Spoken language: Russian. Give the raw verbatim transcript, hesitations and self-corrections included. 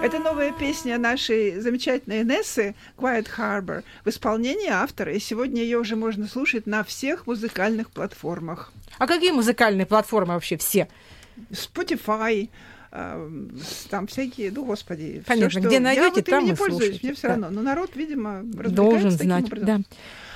Это новая песня нашей замечательной Нессы «Quiet Harbor» в исполнении автора, и сегодня ее уже можно слушать на всех музыкальных платформах. А какие музыкальные платформы вообще все? Spotify, там всякие, ну, господи. Понятно, всё, где что... найдёте, я вот там ими и пользуюсь, слушайте. мне все да. равно. Но народ, видимо, развлекается должен таким знать, образом. да.